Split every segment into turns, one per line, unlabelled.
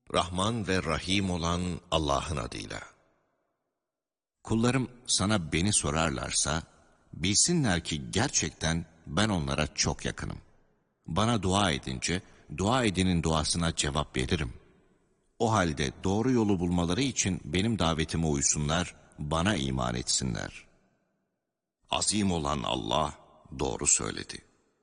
Rahman ve Rahim olan Allah'ın adıyla. Kullarım sana beni sorarlarsa, bilsinler ki gerçekten ben onlara çok yakınım. Bana dua edince, dua edenin duasına cevap veririm. O halde doğru yolu bulmaları için benim davetime uysunlar, bana iman etsinler. Azim olan Allah doğru söyledi.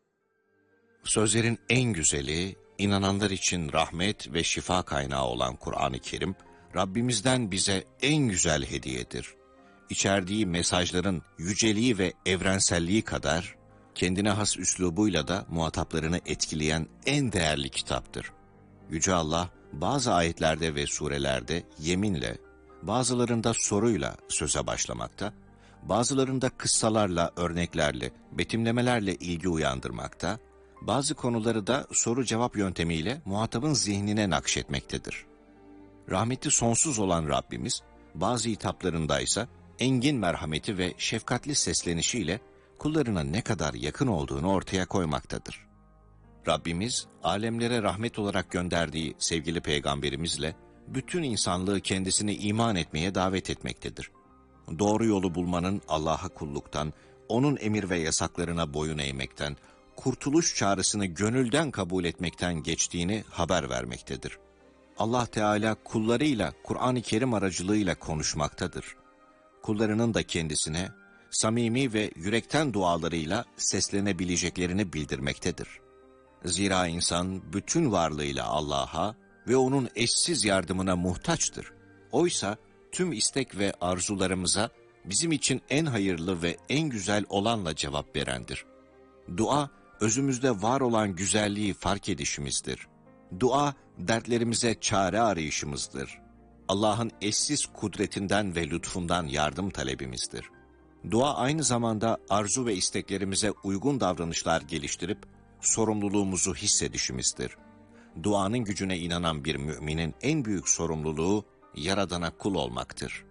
Sözlerin en güzeli, inananlar için rahmet ve şifa kaynağı olan Kur'an-ı Kerim, Rabbimizden bize en güzel hediyedir. İçerdiği mesajların yüceliği ve evrenselliği kadar, kendine has üslubuyla da muhataplarını etkileyen en değerli kitaptır. Yüce Allah, bazı ayetlerde ve surelerde yeminle, bazılarında soruyla söze başlamakta, bazılarında kıssalarla, örneklerle, betimlemelerle ilgi uyandırmakta, bazı konuları da soru-cevap yöntemiyle muhatabın zihnine nakşetmektedir. Rahmeti sonsuz olan Rabbimiz, bazı hitaplarındaysa engin merhameti ve şefkatli seslenişiyle kullarına ne kadar yakın olduğunu ortaya koymaktadır. Rabbimiz, alemlere rahmet olarak gönderdiği sevgili peygamberimizle bütün insanlığı kendisine iman etmeye davet etmektedir. Doğru yolu bulmanın Allah'a kulluktan, onun emir ve yasaklarına boyun eğmekten, kurtuluş çağrısını gönülden kabul etmekten geçtiğini haber vermektedir. Allah Teala kullarıyla Kur'an-ı Kerim aracılığıyla konuşmaktadır. Kullarının da kendisine samimi ve yürekten dualarıyla seslenebileceklerini bildirmektedir. Zira insan bütün varlığıyla Allah'a ve onun eşsiz yardımına muhtaçtır. Oysa tüm istek ve arzularımıza bizim için en hayırlı ve en güzel olanla cevap verendir. Dua, özümüzde var olan güzelliği fark edişimizdir. Dua, dertlerimize çare arayışımızdır. Allah'ın eşsiz kudretinden ve lütfundan yardım talebimizdir. Dua aynı zamanda arzu ve isteklerimize uygun davranışlar geliştirip sorumluluğumuzu hissedişimizdir. Duanın gücüne inanan bir müminin en büyük sorumluluğu Yaradan'a kul olmaktır.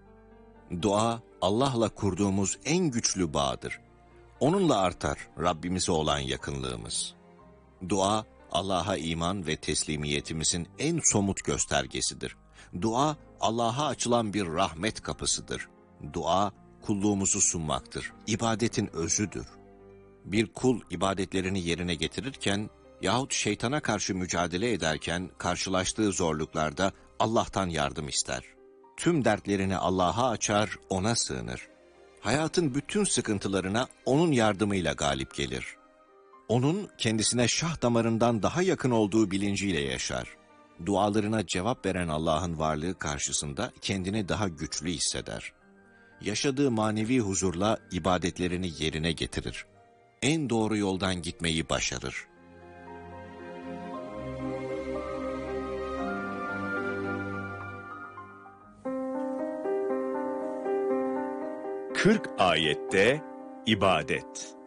Dua, Allah'la kurduğumuz en güçlü bağdır. Onunla artar Rabbimize olan yakınlığımız. Dua, Allah'a iman ve teslimiyetimizin en somut göstergesidir. Dua, Allah'a açılan bir rahmet kapısıdır. Dua, kulluğumuzu sunmaktır. İbadetin özüdür. Bir kul ibadetlerini yerine getirirken yahut şeytana karşı mücadele ederken karşılaştığı zorluklarda Allah'tan yardım ister. Tüm dertlerini Allah'a açar, ona sığınır. Hayatın bütün sıkıntılarına onun yardımıyla galip gelir. Onun kendisine şah damarından daha yakın olduğu bilinciyle yaşar. Dualarına cevap veren Allah'ın varlığı karşısında kendini daha güçlü hisseder. Yaşadığı manevi huzurla ibadetlerini yerine getirir. En doğru yoldan gitmeyi başarır.
Kırk ayette ibadet.